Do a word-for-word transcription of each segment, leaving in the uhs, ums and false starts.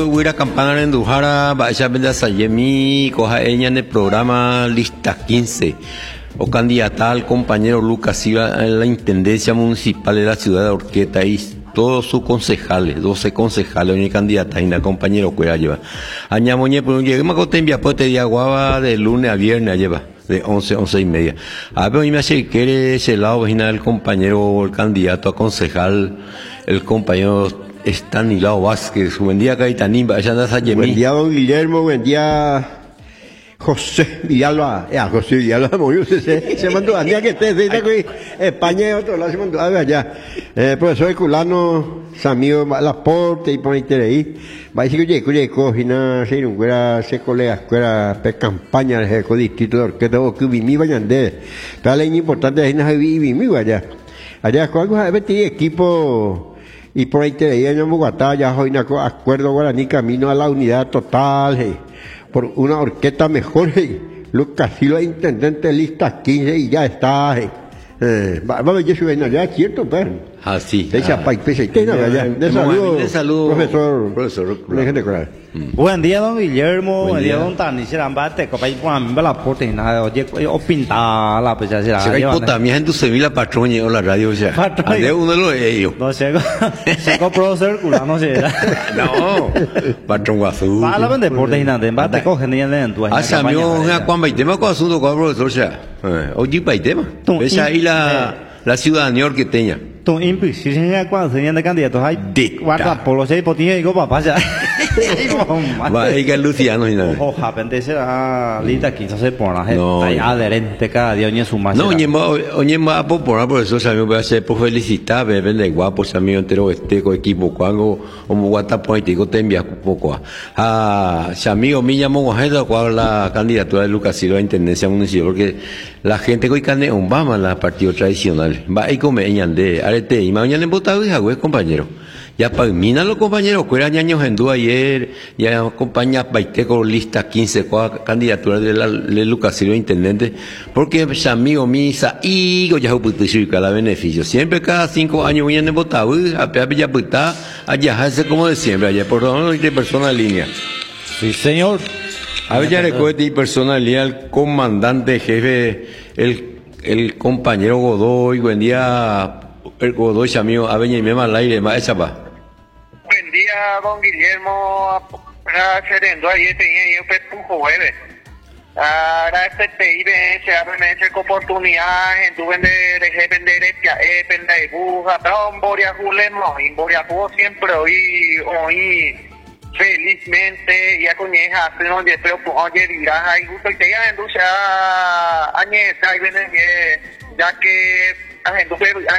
Hubiera campana en Dujara, vaya a Sayemi, coja ella en el programa Lista quince, o candidata al compañero Lucas Silva en la Intendencia Municipal de la ciudad de Orqueta y todos sus concejales, doce concejales, una candidata y una compañero que lleva. Añamoñe, pero llegué a Cotembia, pues te diaguaba de lunes a viernes, lleva, de once, once y media. A ver, hoy me hace que ese lado, vecina el compañero, el candidato a concejal, el compañero Estanislao Vázquez, buen día Caetanín, allá anda Sayemi. Buen día don Guillermo, buen día José Villalba, eh, José Villalba murió, se, se, se mandó, al día que esté, se dice que España y otro lado se mandó, a ver allá, eh, profesor de culano, Samío Laporte y por ahí, va a decir que oye, oye, cojina, se iba se colega, fuera per campaña, de distrito de Orqueta, que vivimos vayan de, pero la importante es que vivimos allá, allá, con algo, de equipo. Y por ahí te veía en Bogotá, ya hoy un acuerdo guaraní camino a la unidad total, hey, por una orquesta mejor, hey. Lucas Silva, intendente lista quince y ya está, hey. Eh, vamos a ver, yo ya es cierto, pero. Ah, sí. De esa país, de saludo, de saludo, profesor. Profesor. Mm. Buen día, don Guillermo. Buen día, don Tani. Se han bate, copa y pon la porta y nada. Oye, o pinta la pues ya será. Se cae puta, mi gente se la patroña o la radio, o sea. Patroña. Uno de los ellos. No sé, se compró circular, no sé. No, patrón guazú. Para la deporte y nada, en bate cogen y en tu. Hace amigo, una cuamba y tema con asunto con profesor, o sea. Oye, pa y tema. Esa ahí la la ciudadanía orqueteña. Tu impresión cuando se de candidatos hay guarda por los seis potines y copa pasa. Va, hay que Luciano y nada. Ojalá pendencia a Lita quizás se pone la gente ahí adherente cada día oñe su más. No, oñe más, oñe más popular por eso sabemos que hacer por felicitar, bebé de guapo, amigo entero este con equipo cuando como guata político te envía poco a amigo mío llamo guajeda cuál la candidatura de Lucas Silva a intendencia municipal porque la gente que hoy cane un bama la partido tradicional va y come de arete y mañana en botado y jagüe compañero. Ya palminan los compañeros, que eran años en duda ayer, ya acompaña Baiteco lista quince, candidatura de, la, de Lucas Silva intendente, porque es amigo misa y ya se cada beneficio. Siempre cada cinco años vienen en botado, a peor ya puta, allá hace como de siempre, allá por donde de persona en línea. Sí, señor. A ver, ya recuerde y personalidad el comandante jefe, el, el compañero Godoy, buen día. El Godoy, amigo, a ver, y me al aire, más esa va. Buen día, don Guillermo. Serendo ayer tenía yo un jueves. Ahora este T I B se abre esa oportunidad en tu vender, de vender el vender de buja, pero en Boria Julemo, en Boria Jugo siempre hoy, hoy, felizmente, ya con ella, hace no yo creo que oye, dirás, ahí gusto y te ya en ducha, añes, ahí viene, ya que, a gente,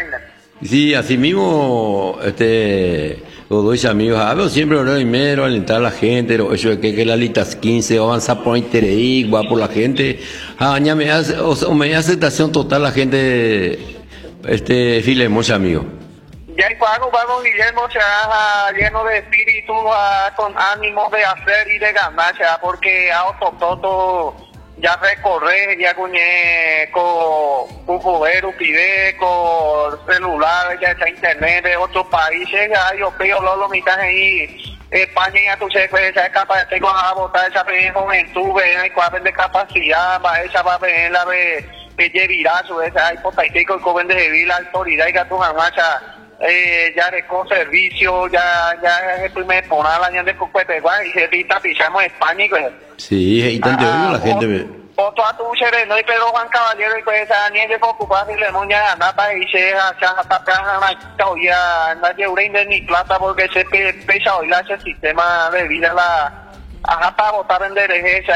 sí, así mismo, este, Godoy amigos, a ver, siempre lo primero, alentar a la gente, eso de que, que la litas quince, avanzar por interés, va por la gente, ah, ya me hace, o sea, me hace aceptación total la gente, este, Filemón, amigo. Ya hay pago, pago, Guillermo, o sea, lleno de espíritu, con ánimo de hacer y de ganar, o sea, porque a otro todo, ya recorrer, ya cuñé con con poder, pide con celular, ya está internet de otros países, ya yo pido los mitad ahí, España ya tu sé que esa capa tengo a votar esa juventud, hay cuál de capacidad, para esa va a ver la de de virazo, esa hipotético el joven de vivir la autoridad y gato jamás eh, ya de con servicio, ya ya es el primer poner la año de coquete, y se evita pisamos España y pues. Sí, y tanto ah, la gente ve. Otro a tu sereno y Pedro Juan Caballero y pues a nieve con ocupar y le moña anda para y se hacha hasta caja ya anda de ni plata porque se pesa hoy la sistema de vida la ajá para votar en derecha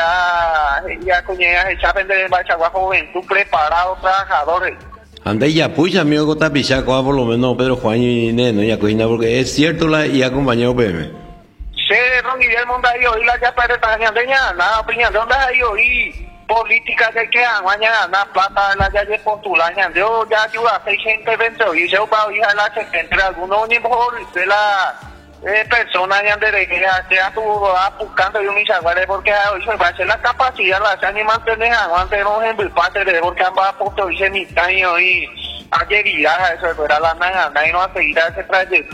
ya cuñeas echar vender en Bachagua juventud preparado trabajadores. Anda ya pucha amigo Gota Pichaco por lo menos Pedro Juan y Neno ya cocina porque es cierto la y acompañado P M. Sí, don Guillermo anda ahí hoy la ya para tañandeña nada opinión dónde ahí hoy política que queda mañana nada plata la ya de postulaña yo ya ayuda a seis gente dentro y yo para ir a la entre algunos ni mejor de la eh, persona ya de que sea tú buscando yo mis aguardes porque hoy se va a hacer la capacidad la se ni mantener aguante no en el parte de porque ambas puesto dice mi año y ayer y ya eso era la nada y no a seguir ese trayecto.